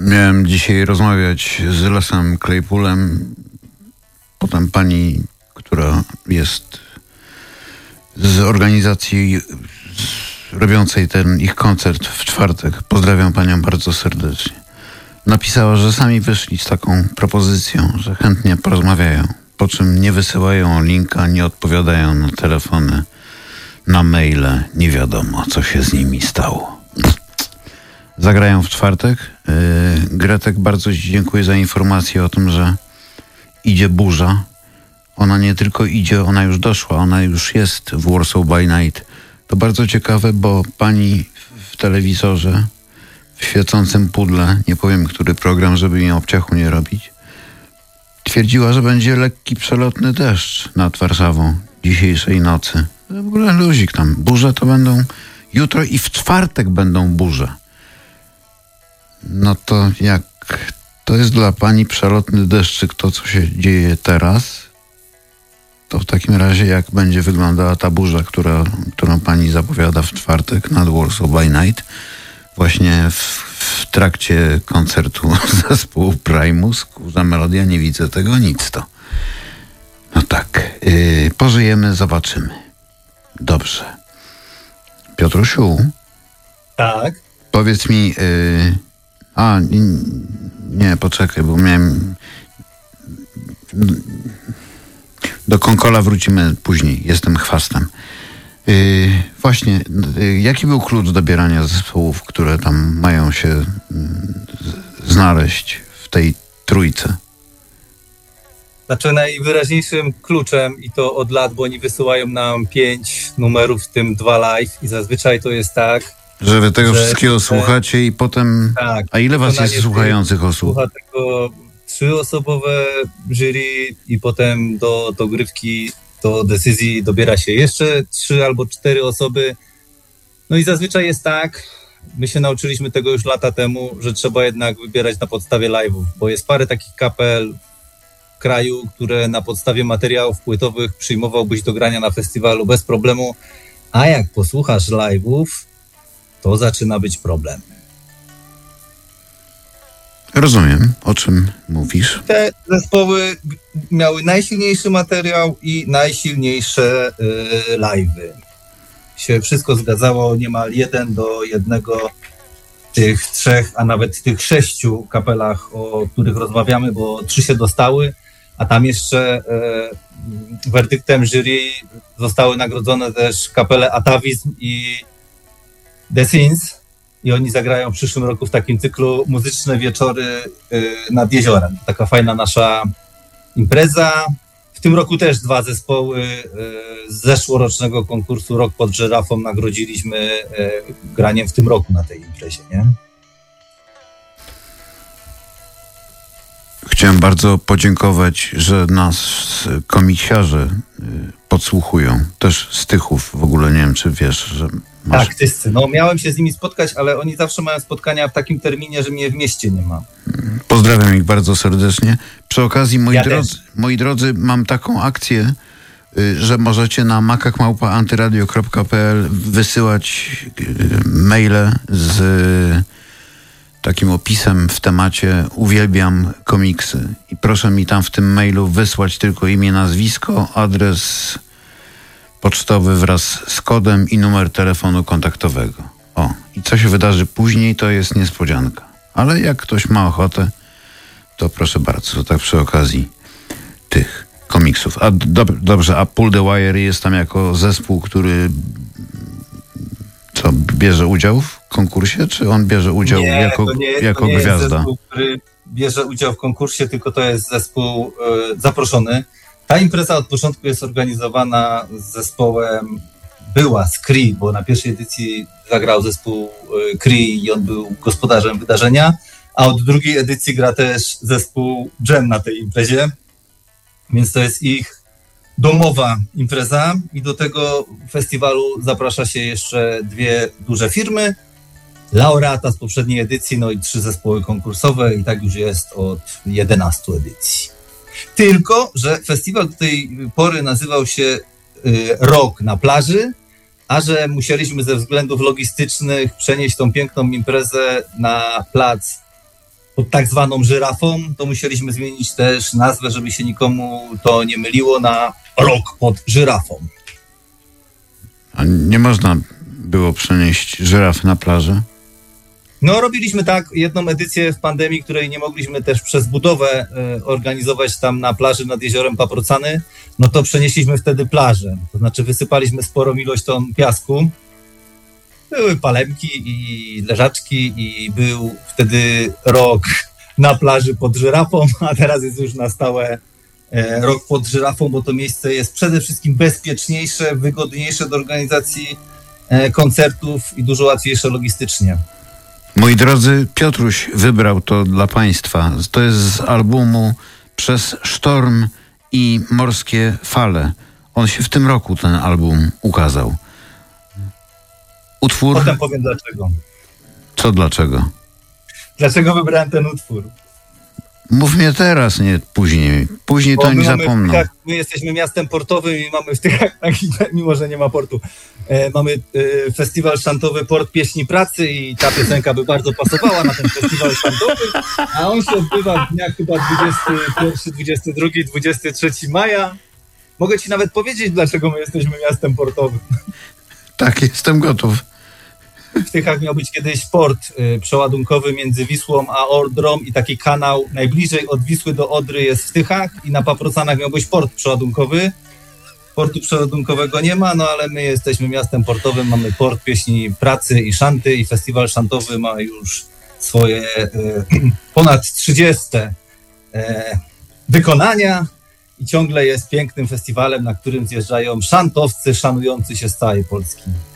Miałem dzisiaj rozmawiać z Lesem Claypoolem, potem pani, która jest z organizacji robiącej ten ich koncert w czwartek. Pozdrawiam panią bardzo serdecznie. Napisała, że sami wyszli z taką propozycją, że chętnie porozmawiają, po czym nie wysyłają linka, nie odpowiadają na telefony, na maile. Nie wiadomo, co się z nimi stało. Zagrają w czwartek. Gretek, bardzo ci dziękuję za informację o tym, że idzie burza. Ona nie tylko idzie, ona już doszła, ona już jest w Warsaw by Night. To bardzo ciekawe, bo pani w telewizorze, w świecącym pudle, nie powiem, który program, żeby mi obciachu nie robić, twierdziła, że będzie lekki, przelotny deszcz nad Warszawą dzisiejszej nocy. W ogóle luzik tam. Burze to będą jutro i w czwartek będą burze. No to jak to jest dla pani przelotny deszczyk, to co się dzieje teraz, to w takim razie jak będzie wyglądała ta burza, którą pani zapowiada w czwartek nad Warsaw by Night, właśnie w trakcie koncertu zespołu Primus, kurza melodia, nie widzę tego, nic to. No tak, pożyjemy, zobaczymy. Dobrze. Piotrusiu? Tak? Powiedz mi, nie, poczekaj, bo miałem... Do Konkola wrócimy później, jestem chwastem. Właśnie, jaki był klucz dobierania zespołów, które tam mają się znaleźć w tej trójce? Znaczy najwyraźniejszym kluczem, i to od lat, bo oni wysyłają nam 5 numerów, w tym 2 live, i zazwyczaj to jest tak, że wy tego wszystkiego słuchacie i potem... Tak. A ile was jest słuchających osób? Słucha tego 3-osobowe jury i potem do dogrywki, do decyzji dobiera się jeszcze 3 albo 4 osoby. No i zazwyczaj jest tak, my się nauczyliśmy tego już lata temu, że trzeba jednak wybierać na podstawie live'ów, bo jest parę takich kapel w kraju, które na podstawie materiałów płytowych przyjmowałbyś do grania na festiwalu bez problemu, a jak posłuchasz live'ów, to zaczyna być problem. Rozumiem, o czym mówisz. Te zespoły miały najsilniejszy materiał i najsilniejsze live'y. Się wszystko zgadzało niemal 1:1 w tych 3, a nawet tych 6 kapelach, o których rozmawiamy, bo 3 się dostały, a tam jeszcze werdyktem jury zostały nagrodzone też kapele Atawizm i The Sins. I oni zagrają w przyszłym roku w takim cyklu Muzyczne Wieczory nad Jeziorem. Taka fajna nasza impreza. W tym roku też 2 zespoły z zeszłorocznego konkursu Rok pod żyrafą nagrodziliśmy graniem w tym roku na tej imprezie, nie? Chciałem bardzo podziękować, że nas komiksiarze podsłuchują. Też Stychów, w ogóle nie wiem, czy wiesz, że masz... Tak, Tyscy. No miałem się z nimi spotkać, ale oni zawsze mają spotkania w takim terminie, że mnie w mieście nie ma. Pozdrawiam ich bardzo serdecznie. Przy okazji, moi drodzy, mam taką akcję, że możecie na makak@antyradio.pl wysyłać maile z takim opisem w temacie uwielbiam komiksy. I proszę mi tam w tym mailu wysłać tylko imię, nazwisko, adres pocztowy wraz z kodem i numer telefonu kontaktowego. O, i co się wydarzy później, to jest niespodzianka. Ale jak ktoś ma ochotę, to proszę bardzo, to tak przy okazji tych komiksów. A dobrze, a Pull the Wire jest tam jako zespół, który bierze udział w konkursie, czy on bierze udział jako gwiazda? Jest zespół, który bierze udział w konkursie, tylko to jest zespół zaproszony. Ta impreza od początku jest organizowana z zespołem, była z Cree, bo na pierwszej edycji zagrał zespół Cree i on był gospodarzem wydarzenia, a od drugiej edycji gra też zespół Dżem na tej imprezie, więc to jest ich domowa impreza i do tego festiwalu zaprasza się jeszcze 2 duże firmy, laureata z poprzedniej edycji, no i 3 zespoły konkursowe i tak już jest od 11 edycji. Tylko że festiwal do tej pory nazywał się Rok na plaży, a że musieliśmy ze względów logistycznych przenieść tą piękną imprezę na plac pod tak zwaną żyrafą, to musieliśmy zmienić też nazwę, żeby się nikomu to nie myliło, na rok pod żyrafą. A nie można było przenieść żyraf na plażę? No, robiliśmy tak jedną edycję w pandemii, której nie mogliśmy też przez budowę organizować tam na plaży nad jeziorem Paprocany, no to przenieśliśmy wtedy plażę. To znaczy wysypaliśmy sporą ilość ton piasku, były palemki i leżaczki i był wtedy rok na plaży pod żyrafą, a teraz jest już na stałe rok pod żyrafą, bo to miejsce jest przede wszystkim bezpieczniejsze, wygodniejsze do organizacji koncertów i dużo łatwiejsze logistycznie. Moi drodzy, Piotruś wybrał to dla Państwa. To jest z albumu Przez sztorm i morskie fale. On się w tym roku, ten album, ukazał. Utwór... Potem powiem dlaczego. Co dlaczego? Dlaczego wybrałem ten utwór? Mów mnie teraz, nie później. Później to nie zapomnę. My jesteśmy miastem portowym i mamy w Tychach, mimo że nie ma portu, mamy festiwal szantowy Port Pieśni Pracy i ta piosenka by bardzo pasowała na ten festiwal szantowy, a on się odbywa w dniach chyba 21, 22, 23 maja. Mogę ci nawet powiedzieć, dlaczego my jesteśmy miastem portowym. Tak, jestem gotów. W Tychach miał być kiedyś port przeładunkowy między Wisłą a Odrą i taki kanał najbliżej od Wisły do Odry jest w Tychach i na Paprocanach miał być port przeładunkowy. Portu przeładunkowego nie ma, no ale my jesteśmy miastem portowym, mamy Port Pieśni Pracy i Szanty i festiwal szantowy ma już swoje ponad 30 wykonania i ciągle jest pięknym festiwalem, na którym zjeżdżają szantowcy szanujący się z całej Polski.